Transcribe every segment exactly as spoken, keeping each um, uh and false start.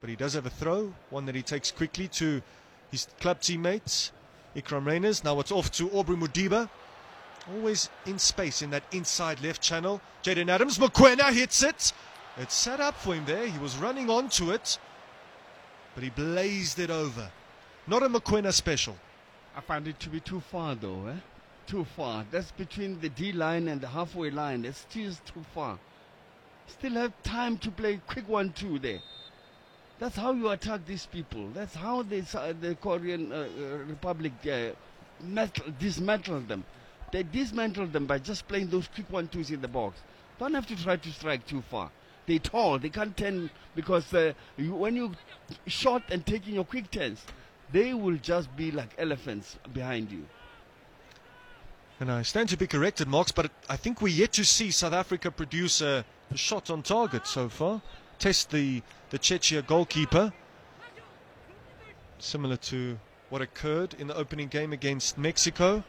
But he does have a throw, one that he takes quickly to his club teammates, Ikram Reyners. Now it's off to Aubrey Mudiba. Always in space in that inside left channel. Jaden Adams, Mokoena hits it. It's set up for him there. He was running onto it, but he blazed it over. Not a Mokoena special. I find it to be too far though, eh? Too far. That's between the D line and the halfway line. It's still too far. Still have time to play quick one two there. That's how you attack these people. That's how they, uh, the Korean uh, uh, Republic uh, metal, dismantled them. They dismantled them by just playing those quick one twos in the box. Don't have to try to strike too far. They're tall. They can't turn because uh, you, when you shot and taking your quick turns, they will just be like elephants behind you. And I stand to be corrected, Marks, but I think we're yet to see South Africa produce a, a shot on target so far. Test the, the Czechia goalkeeper. Similar to what occurred in the opening game against Mexico.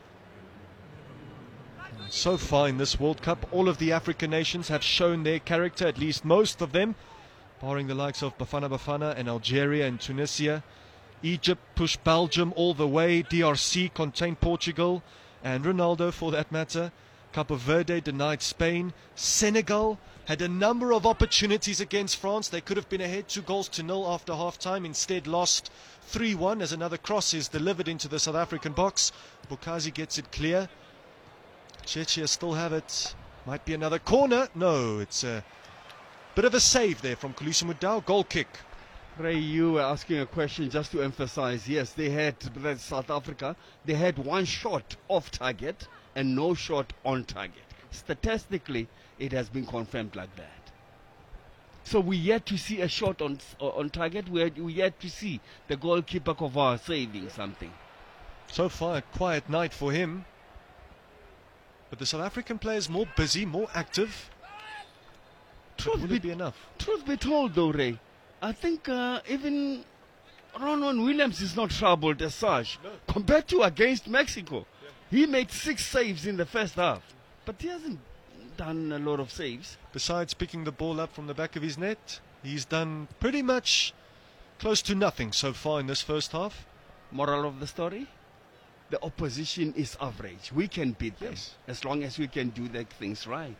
So far in this World Cup, all of the African nations have shown their character, at least most of them, barring the likes of Bafana Bafana and Algeria and Tunisia. Egypt pushed Belgium all the way. D R C contained Portugal and Ronaldo for that matter. Cape Verde denied Spain. Senegal had a number of opportunities against France. They could have been ahead two goals to nil after half-time. Instead lost three one as another cross is delivered into the South African box. Bukazi gets it clear. Czechia still have it. Might be another corner. No, it's a bit of a save there from Khulisa Mudau. Goal kick. Ray, you were asking a question just to emphasize. Yes, they had, South Africa, they had one shot off target and no shot on target. Statistically, it has been confirmed like that. So we yet to see a shot on on target. We are we yet to see the goalkeeper Kovar saving something. So far, a quiet night for him. But the South African players more busy, more active. Truth Will be, it be enough? Truth be told, though, Ray, I think uh, even Ronwen Williams is not troubled as such. No. Compared to against Mexico, Yeah. he made six saves in the first half, but he hasn't done a lot of saves. Besides picking the ball up from the back of his net, he's done pretty much close to nothing so far in this first half. Moral of the story? The opposition is average. We can beat them Yes. as long as we can do the things right.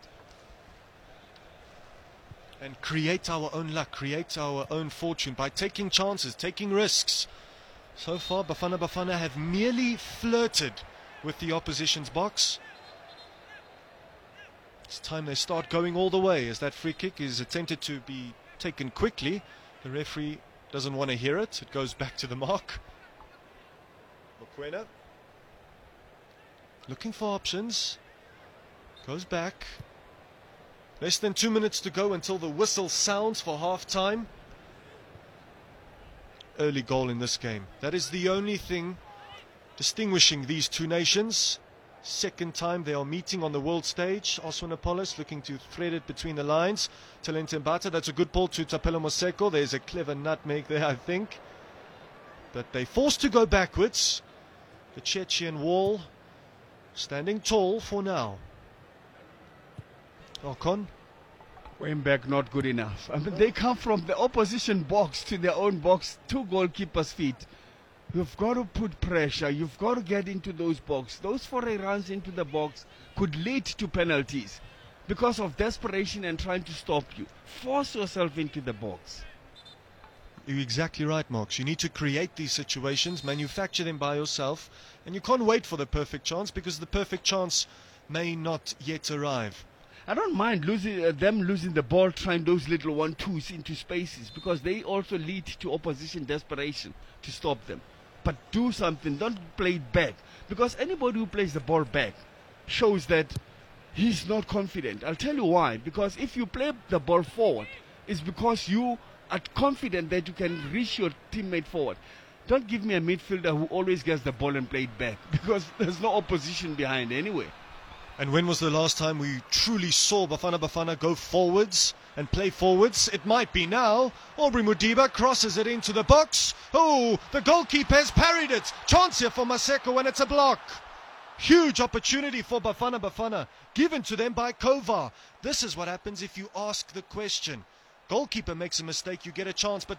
And create our own luck, create our own fortune by taking chances, taking risks. So far, Bafana Bafana have merely flirted with the opposition's box. It's time they start going all the way as that free kick is attempted to be taken quickly. The referee doesn't want to hear it. It goes back to the mark. Mokoena looking for options. Goes back. Less than two minutes to go until the whistle sounds for half-time. Early goal in this game. That is the only thing distinguishing these two nations. Second time they are meeting on the world stage. Oswanapolis looking to thread it between the lines. Talente Mbata, that's a good ball to Tapelo Moseko. There's a clever nutmeg there, I think. But they forced to go backwards. The Chechen wall standing tall for now. Ocon. Wayne back not good enough. I mean, they come from the opposition box to their own box, two goalkeepers' feet. You've got to put pressure. You've got to get into those box. Those foray runs into the box could lead to penalties because of desperation and trying to stop you. Force yourself into the box. You're exactly right, Marks. You need to create these situations, manufacture them by yourself, and you can't wait for the perfect chance because the perfect chance may not yet arrive. I don't mind losing uh, them losing the ball, trying those little one-twos into spaces because they also lead to opposition desperation to stop them. But do something. Don't play it back because anybody who plays the ball back shows that he's not confident. I'll tell you why. Because if you play the ball forward, it's because you are confident that you can reach your teammate forward. Don't give me a midfielder who always gets the ball and play it back because there's no opposition behind anyway. And when was the last time we truly saw Bafana Bafana go forwards and play forwards? It might be now. Aubrey Mudiba crosses it into the box. Oh, the goalkeeper has parried it. Chance here for Maseko and it's a block. Huge opportunity for Bafana Bafana given to them by Kovar. This is what happens if you ask the question. Goalkeeper makes a mistake, you get a chance, but